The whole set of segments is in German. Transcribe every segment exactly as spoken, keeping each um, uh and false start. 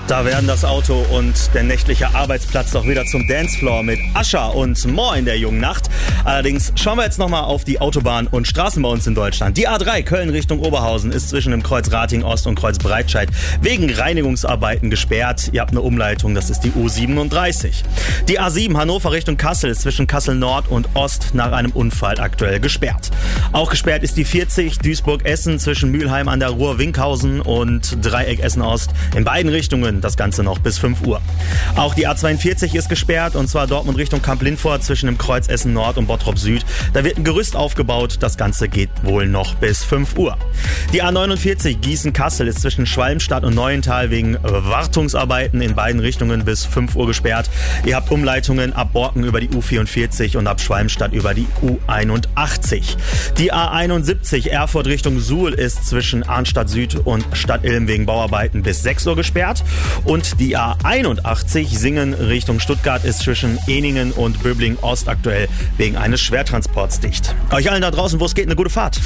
Da werden das Auto und der nächtliche Arbeitsplatz doch wieder zum Dancefloor mit Usher und More in der jungen Nacht. Allerdings schauen wir jetzt nochmal auf die Autobahn und Straßen bei uns in Deutschland. Die A drei Köln Richtung Oberhausen ist zwischen dem Kreuz Rating Ost und Kreuz Breitscheid wegen Reinigungsarbeiten gesperrt. Ihr habt eine Umleitung, das ist die U siebenunddreißig. Die A sieben Hannover Richtung Kassel ist zwischen Kassel Nord und Ost nach einem Unfall aktuell gesperrt. Auch gesperrt ist die vierzig Duisburg-Essen zwischen Mülheim an der Ruhr, Winkhausen und Dreieck Essen Ost. In beiden Richtungen das Ganze noch bis fünf Uhr. Auch die A zweiundvierzig ist gesperrt, und zwar Dortmund Richtung Kamp-Lindfort zwischen dem Kreuz Essen Nord und Bottrop Süd. Da wird ein Gerüst aufgebaut, das Ganze geht wohl noch bis fünf Uhr. Die A neunundvierzig Gießen-Kassel ist zwischen Schwalmstadt und Neuental wegen Wartungsarbeiten in beiden Richtungen bis fünf Uhr gesperrt. Ihr habt Umleitungen ab Borken über die U vierundvierzig und ab Schwalmstadt über die U einundachtzig. Die A einundsiebzig Erfurt Richtung Suhl ist zwischen Arnstadt Süd und Stadt Ilm wegen Bauarbeiten bis sechs Uhr gesperrt. Und die A einundachtzig Singen Richtung Stuttgart ist zwischen Eningen und Böblingen Ost aktuell wegen eines Schwertransports dicht. Euch allen da draußen, wo es geht, eine gute Fahrt.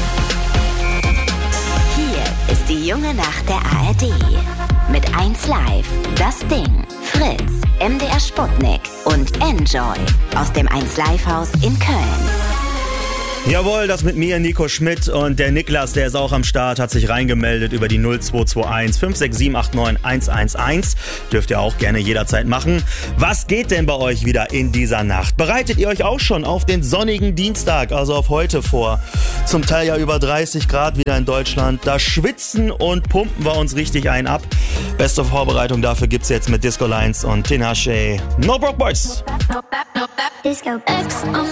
Hier ist die junge Nacht der A R D. Mit eins Live, das Ding, Fritz, M D R Sputnik und Enjoy aus dem eins Live Haus in Köln. Jawohl, das mit mir, Nico Schmidt, und der Niklas, der ist auch am Start, hat sich reingemeldet über die null zwei zwei eins fünf sechs sieben acht neun eins eins eins. Dürft ihr auch gerne jederzeit machen. Was geht denn bei euch wieder in dieser Nacht? Bereitet ihr euch auch schon auf den sonnigen Dienstag, also auf heute vor? Zum Teil ja über dreißig Grad wieder in Deutschland. Da schwitzen und pumpen wir uns richtig ein ab. Beste Vorbereitung dafür gibt's jetzt mit Disco Lines und Tinashe. No Broke Boys. Disco X on